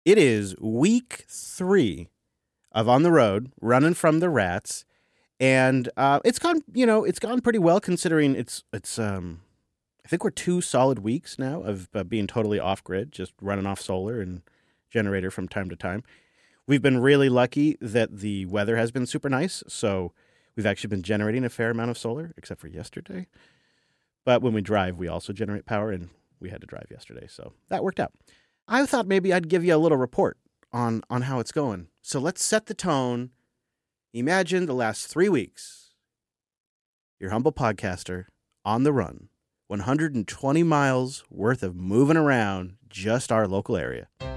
It is week 3 of On the Road, running from the rats, and it's gone pretty well considering it's. I think we're 2 solid weeks now of being totally off grid, just running off solar and generator from time to time. We've been really lucky that the weather has been super nice, so we've actually been generating a fair amount of solar, except for yesterday. But when we drive, we also generate power, and we had to drive yesterday, so that worked out. I thought maybe I'd give you a little report on how it's going. So let's set the tone. Imagine the last 3 weeks. Your humble podcaster on the run. 120 miles worth of moving around just our local area.